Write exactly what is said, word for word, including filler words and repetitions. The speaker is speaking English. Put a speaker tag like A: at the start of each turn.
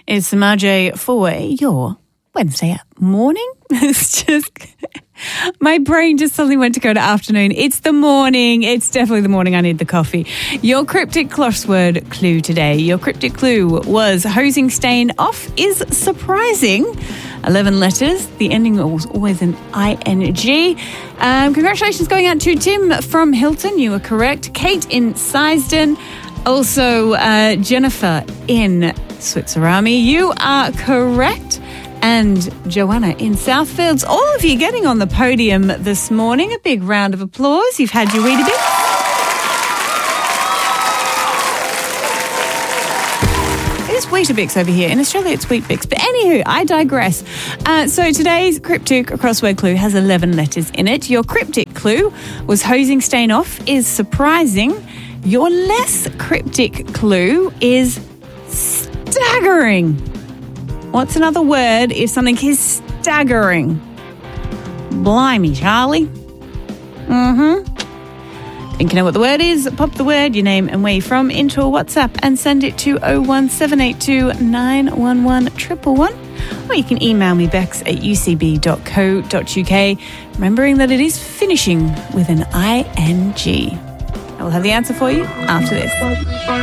A: It's Marjay for your Wednesday morning. It's just, my brain just suddenly went to go to afternoon. It's the morning. It's definitely the morning. I need the coffee. Your cryptic crossword clue today. Your cryptic clue was hosing stain off is surprising. eleven letters. The ending was always an I N G. Um, congratulations going out to Tim from Hilton. You were correct. Kate in Seisden. Also, uh, Jennifer in Switzerland. You are correct. And Joanna in Southfields. All of you getting on the podium this morning. A big round of applause. You've had your Weetabix. It is Weetabix over here. In Australia, it's Weet-Bix. But anywho, I digress. Uh, so today's cryptic crossword clue has eleven letters in it. Your cryptic clue was hosing stain off is surprising. Your less cryptic clue is staggering. What's another word if something is staggering? Blimey, Charlie. Mm-hmm. Think you know what the word is? Pop the word, your name and where you're from into a WhatsApp and send it to oh one seven eight two nine one one one one one. Or you can email me, bex at u c b dot co dot u k, remembering that it is finishing with an I N G. I will have the answer for you after this.